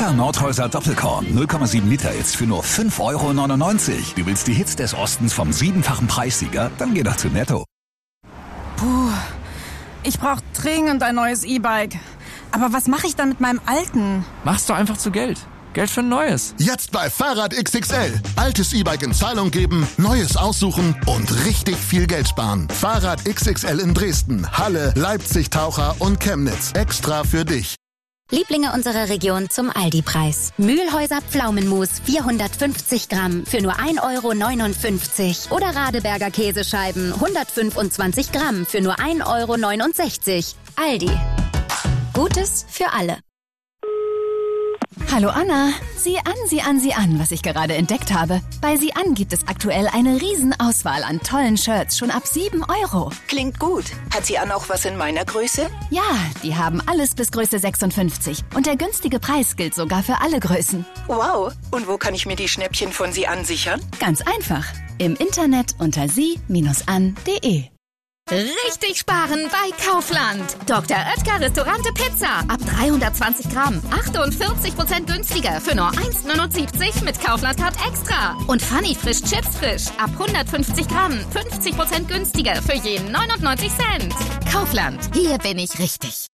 Vita Nordhäuser Doppelkorn 0,7 Liter jetzt für nur 5,99 €. Du willst die Hits des Ostens vom 7-fachen Preissieger? Dann geh doch zu Netto. Puh, ich brauche dringend ein neues E-Bike. Aber was mache ich dann mit meinem alten? Machst du einfach zu Geld. Geld für ein neues. Jetzt bei Fahrrad XXL. Altes E-Bike in Zahlung geben, neues aussuchen und richtig viel Geld sparen. Fahrrad XXL in Dresden, Halle, Leipzig, Taucher und Chemnitz. Extra für dich. Lieblinge unserer Region zum Aldi-Preis. Mühlhäuser Pflaumenmus 450 Gramm für nur 1,59 € oder Radeberger Käsescheiben 125 Gramm für nur 1,69 €. Aldi. Gutes für alle. Hallo Anna, sieh an, was ich gerade entdeckt habe. Bei Sieh an gibt es aktuell eine Riesenauswahl an tollen Shirts, schon ab 7 €. Klingt gut. Hat Sieh an auch was in meiner Größe? Ja, die haben alles bis Größe 56. Und der günstige Preis gilt sogar für alle Größen. Wow. Und wo kann ich mir die Schnäppchen von Sieh an sichern? Ganz einfach. Im Internet unter sie-an.de. Richtig sparen bei Kaufland. Dr. Oetker Restaurante Pizza. Ab 320 Gramm. 48% günstiger für nur 1,79 € mit Kaufland-Card Extra. Und Funny Frisch Chips Frisch. Ab 150 Gramm. 50% günstiger für jeden 99 Cent. Kaufland. Hier bin ich richtig.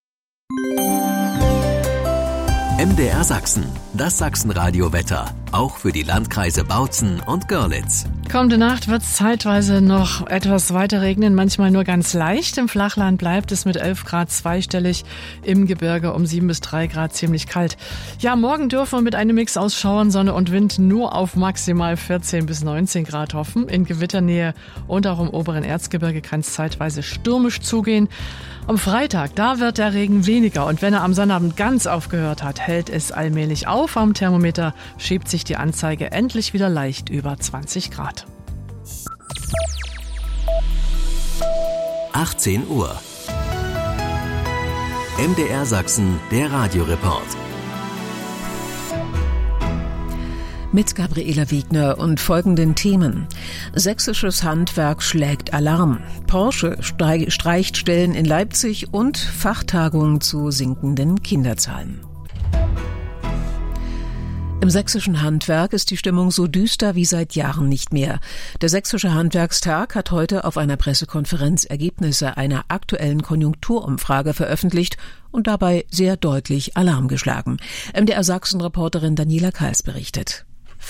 MDR Sachsen. Das Sachsenradio-Wetter. Auch für die Landkreise Bautzen und Görlitz. Kommende Nacht wird es zeitweise noch etwas weiter regnen, manchmal nur ganz leicht. Im Flachland bleibt es mit 11 Grad zweistellig, im Gebirge um 7 bis 3 Grad ziemlich kalt. Ja, morgen dürfen wir mit einem Mix aus Schauern, Sonne und Wind nur auf maximal 14 bis 19 Grad hoffen. In Gewitternähe und auch im oberen Erzgebirge kann es zeitweise stürmisch zugehen. Am Freitag, da wird der Regen weniger und wenn er am Sonnabend ganz aufgehört hat, hält es allmählich auf. Am Thermometer schiebt sich die Anzeige endlich wieder leicht über 20 Grad. 18 Uhr. MDR Sachsen, der Radioreport. Mit Gabriela Wegner und folgenden Themen. Sächsisches Handwerk schlägt Alarm. Porsche streicht Stellen in Leipzig und Fachtagung zu sinkenden Kinderzahlen. Im sächsischen Handwerk ist die Stimmung so düster wie seit Jahren nicht mehr. Der Sächsische Handwerkstag hat heute auf einer Pressekonferenz Ergebnisse einer aktuellen Konjunkturumfrage veröffentlicht und dabei sehr deutlich Alarm geschlagen. MDR Sachsen-Reporterin Daniela Kals berichtet.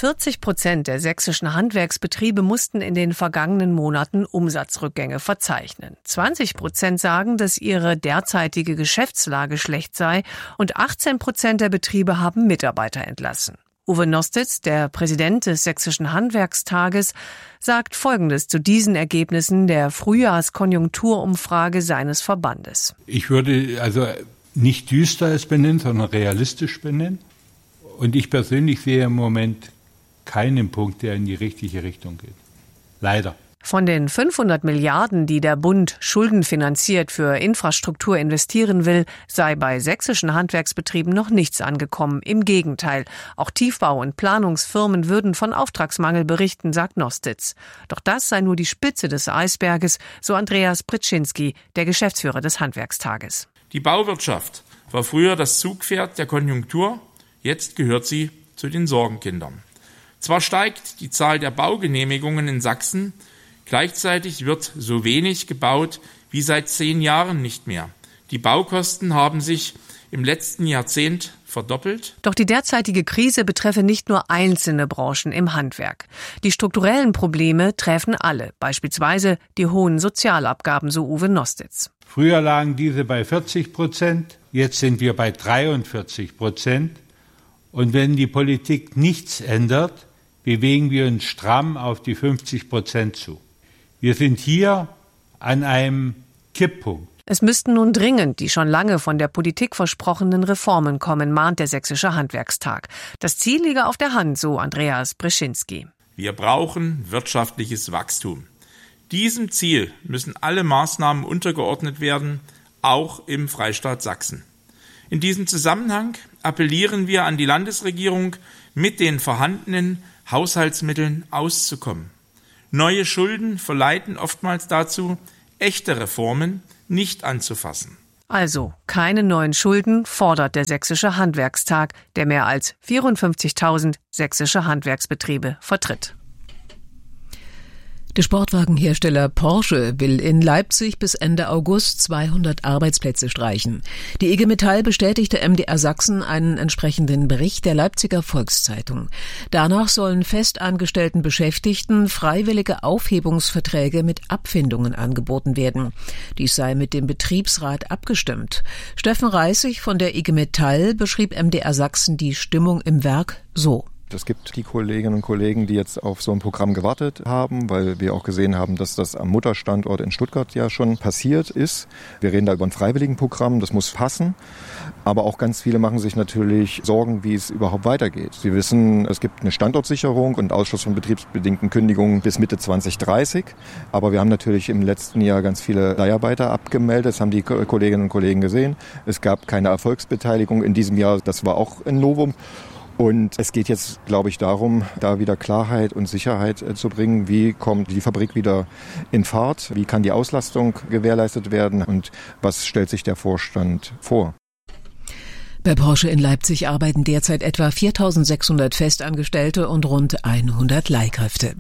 40% der sächsischen Handwerksbetriebe mussten in den vergangenen Monaten Umsatzrückgänge verzeichnen. 20% sagen, dass ihre derzeitige Geschäftslage schlecht sei und 18% der Betriebe haben Mitarbeiter entlassen. Uwe Nostitz, der Präsident des Sächsischen Handwerkstages, sagt Folgendes zu diesen Ergebnissen der Frühjahrskonjunkturumfrage seines Verbandes. Ich würde also nicht düster es benennen, sondern realistisch benennen. Und ich persönlich sehe im Moment keinen Punkt, der in die richtige Richtung geht. Leider. Von den 500 Milliarden, die der Bund schuldenfinanziert für Infrastruktur investieren will, sei bei sächsischen Handwerksbetrieben noch nichts angekommen. Im Gegenteil, auch Tiefbau- und Planungsfirmen würden von Auftragsmangel berichten, sagt Nostitz. Doch das sei nur die Spitze des Eisberges, so Andreas Britschinski, der Geschäftsführer des Handwerkstages. Die Bauwirtschaft war früher das Zugpferd der Konjunktur, jetzt gehört sie zu den Sorgenkindern. Zwar steigt die Zahl der Baugenehmigungen in Sachsen, gleichzeitig wird so wenig gebaut wie seit 10 Jahren nicht mehr. Die Baukosten haben sich im letzten Jahrzehnt verdoppelt. Doch die derzeitige Krise betreffe nicht nur einzelne Branchen im Handwerk. Die strukturellen Probleme treffen alle, beispielsweise die hohen Sozialabgaben, so Uwe Nostitz. Früher lagen diese bei 40%, jetzt sind wir bei 43%. Und wenn die Politik nichts ändert, bewegen wir uns stramm auf die 50% zu. Wir sind hier an einem Kipppunkt. Es müssten nun dringend die schon lange von der Politik versprochenen Reformen kommen, mahnt der Sächsische Handwerkstag. Das Ziel liege auf der Hand, so Andreas Britschinski. Wir brauchen wirtschaftliches Wachstum. Diesem Ziel müssen alle Maßnahmen untergeordnet werden, auch im Freistaat Sachsen. In diesem Zusammenhang appellieren wir an die Landesregierung, mit den vorhandenen Haushaltsmitteln auszukommen. Neue Schulden verleiten oftmals dazu, echte Reformen nicht anzufassen. Also keine neuen Schulden fordert der Sächsische Handwerkstag, der mehr als 54.000 sächsische Handwerksbetriebe vertritt. Der Sportwagenhersteller Porsche will in Leipzig bis Ende August 200 Arbeitsplätze streichen. Die IG Metall bestätigte MDR Sachsen einen entsprechenden Bericht der Leipziger Volkszeitung. Danach sollen festangestellten Beschäftigten freiwillige Aufhebungsverträge mit Abfindungen angeboten werden. Dies sei mit dem Betriebsrat abgestimmt. Steffen Reissig von der IG Metall beschrieb MDR Sachsen die Stimmung im Werk so. Es gibt die Kolleginnen und Kollegen, die jetzt auf so ein Programm gewartet haben, weil wir auch gesehen haben, dass das am Mutterstandort in Stuttgart ja schon passiert ist. Wir reden da über ein Freiwilligenprogramm, das muss passen. Aber auch ganz viele machen sich natürlich Sorgen, wie es überhaupt weitergeht. Sie wissen, es gibt eine Standortsicherung und Ausschluss von betriebsbedingten Kündigungen bis Mitte 2030. Aber wir haben natürlich im letzten Jahr ganz viele Leiharbeiter abgemeldet. Das haben die Kolleginnen und Kollegen gesehen. Es gab keine Erfolgsbeteiligung in diesem Jahr. Das war auch ein Novum. Und es geht jetzt, glaube ich, darum, da wieder Klarheit und Sicherheit zu bringen. Wie kommt die Fabrik wieder in Fahrt? Wie kann die Auslastung gewährleistet werden? Und was stellt sich der Vorstand vor? Bei Porsche in Leipzig arbeiten derzeit etwa 4.600 Festangestellte und rund 100 Leihkräfte.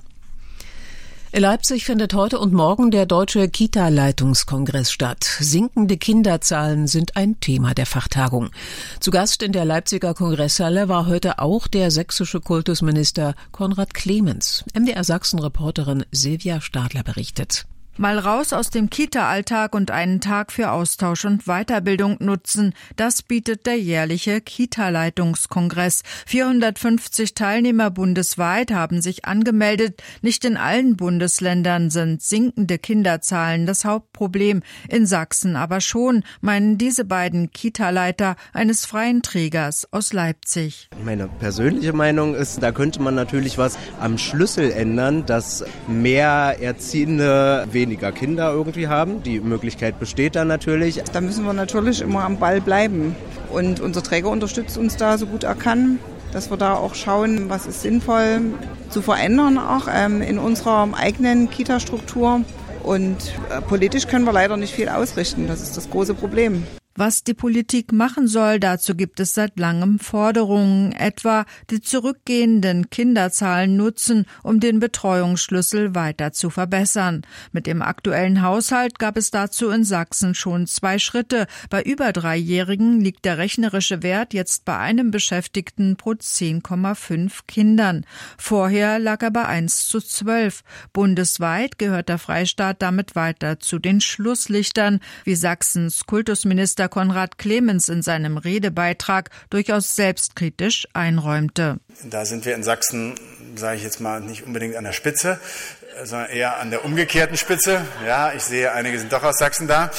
In Leipzig findet heute und morgen der Deutsche Kita-Leitungskongress statt. Sinkende Kinderzahlen sind ein Thema der Fachtagung. Zu Gast in der Leipziger Kongresshalle war heute auch der sächsische Kultusminister Konrad Clemens. MDR Sachsen-Reporterin Silvia Stadler berichtet. Mal raus aus dem Kita-Alltag und einen Tag für Austausch und Weiterbildung nutzen. Das bietet der jährliche Kita-Leitungskongress. 450 Teilnehmer bundesweit haben sich angemeldet. Nicht in allen Bundesländern sind sinkende Kinderzahlen das Hauptproblem. In Sachsen aber schon, meinen diese beiden Kita-Leiter eines freien Trägers aus Leipzig. Meine persönliche Meinung ist, da könnte man natürlich was am Schlüssel ändern, dass mehr Erziehende weniger Kinder irgendwie haben. Die Möglichkeit besteht dann natürlich. Da müssen wir natürlich immer am Ball bleiben. Und unser Träger unterstützt uns da so gut er kann, dass wir da auch schauen, was ist sinnvoll zu verändern, auch in unserer eigenen Kita-Struktur. Und politisch können wir leider nicht viel ausrichten. Das ist das große Problem. Was die Politik machen soll, dazu gibt es seit langem Forderungen, etwa die zurückgehenden Kinderzahlen nutzen, um den Betreuungsschlüssel weiter zu verbessern. Mit dem aktuellen Haushalt gab es dazu in Sachsen schon 2 Schritte. Bei über 3-Jährigen liegt der rechnerische Wert jetzt bei einem Beschäftigten pro 10,5 Kindern. Vorher lag er bei 1:12. Bundesweit gehört der Freistaat damit weiter zu den Schlusslichtern, wie Sachsens Kultusminister Konrad Clemens in seinem Redebeitrag durchaus selbstkritisch einräumte. Da sind wir in Sachsen, sage ich jetzt mal, nicht unbedingt an der Spitze, sondern eher an der umgekehrten Spitze. Ja, ich sehe, einige sind doch aus Sachsen da.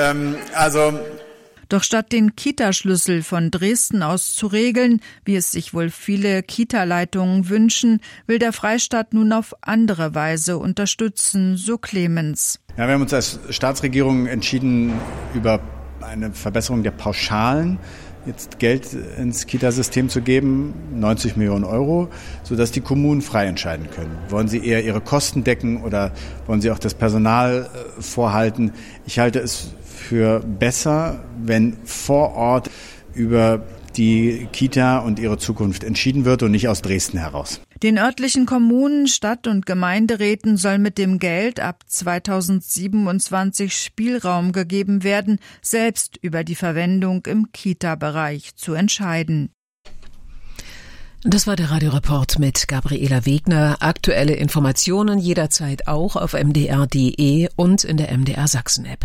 Doch statt den Kita-Schlüssel von Dresden aus zu regeln, wie es sich wohl viele Kita-Leitungen wünschen, will der Freistaat nun auf andere Weise unterstützen, so Clemens. Ja, wir haben uns als Staatsregierung entschieden, über eine Verbesserung der Pauschalen jetzt Geld ins Kitasystem zu geben, 90 Millionen Euro, sodass die Kommunen frei entscheiden können. Wollen sie eher ihre Kosten decken oder wollen sie auch das Personal vorhalten? Ich halte es für besser, wenn vor Ort über die Kita und ihre Zukunft entschieden wird und nicht aus Dresden heraus. Den örtlichen Kommunen, Stadt- und Gemeinderäten soll mit dem Geld ab 2027 Spielraum gegeben werden, selbst über die Verwendung im Kita-Bereich zu entscheiden. Das war der Radioreport mit Gabriela Wegner. Aktuelle Informationen jederzeit auch auf mdr.de und in der MDR Sachsen-App.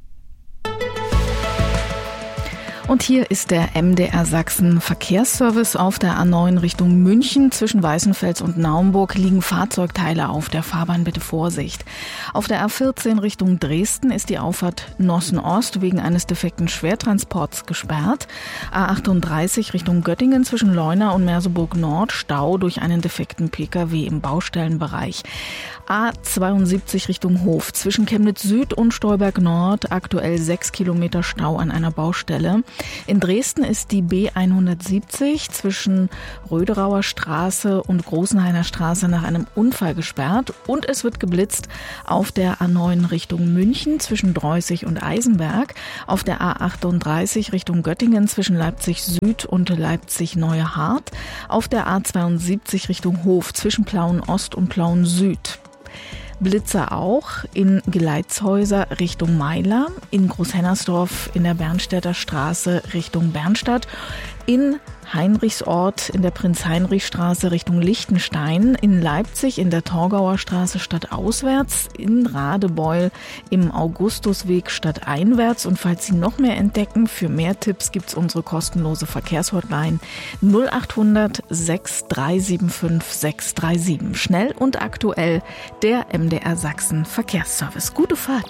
Und hier ist der MDR Sachsen Verkehrsservice auf der A9 Richtung München. Zwischen Weißenfels und Naumburg liegen Fahrzeugteile auf der Fahrbahn. Bitte Vorsicht. Auf der A14 Richtung Dresden ist die Auffahrt Nossen Ost wegen eines defekten Schwertransports gesperrt. A38 Richtung Göttingen zwischen Leuna und Merseburg Nord Stau durch einen defekten Pkw im Baustellenbereich. A72 Richtung Hof zwischen Chemnitz Süd und Stolberg Nord aktuell 6 Kilometer Stau an einer Baustelle. In Dresden ist die B170 zwischen Röderauer Straße und Großenhainer Straße nach einem Unfall gesperrt und es wird geblitzt auf der A9 Richtung München zwischen Dreußig und Eisenberg, auf der A38 Richtung Göttingen zwischen Leipzig Süd und Leipzig Neue Hart, auf der A72 Richtung Hof zwischen Plauen Ost und Plauen Süd. Blitze auch in Geleitshäuser Richtung Meiler, in Großhennersdorf in der Bernstädter Straße Richtung Bernstadt, in Heinrichsort in der Prinz-Heinrich-Straße Richtung Liechtenstein, in Leipzig in der Torgauer Straße stadtauswärts, in Radebeul im Augustusweg stadteinwärts. Und falls Sie noch mehr entdecken, für mehr Tipps gibt's unsere kostenlose Verkehrshotline 0800 6375 637. Schnell und aktuell, der MDR Sachsen Verkehrsservice. Gute Fahrt!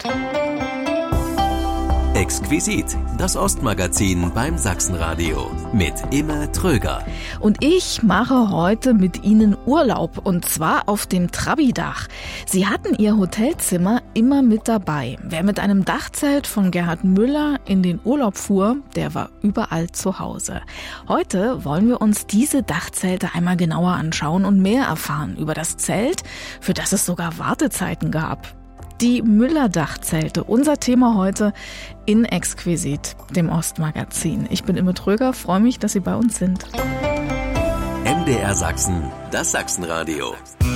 Exquisit, das Ostmagazin beim Sachsenradio mit Imme Tröger. Und ich mache heute mit Ihnen Urlaub und zwar auf dem Trabi-Dach. Sie hatten Ihr Hotelzimmer immer mit dabei. Wer mit einem Dachzelt von Gerhard Müller in den Urlaub fuhr, der war überall zu Hause. Heute wollen wir uns diese Dachzelte einmal genauer anschauen und mehr erfahren über das Zelt, für das es sogar Wartezeiten gab. Die Müller-Dachzelte, unser Thema heute in Exquisit, dem Ostmagazin. Ich bin Imme Tröger, freue mich, dass Sie bei uns sind. MDR Sachsen, das Sachsenradio.